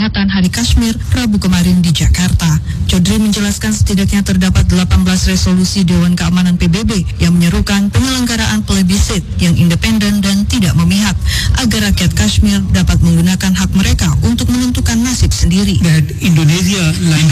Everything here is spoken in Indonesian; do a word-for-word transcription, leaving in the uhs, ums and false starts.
peringatan Hari Kashmir Rabu kemarin di Jakarta. Chaudhry menjelaskan setidaknya terdapat delapan belas resolusi Dewan Keamanan P B B yang menyerukan penyelenggaraan plebiscit yang independen dan tidak memihak agar rakyat Kashmir dapat menggunakan hak mereka untuk menentukan nasib sendiri. That Indonesia, like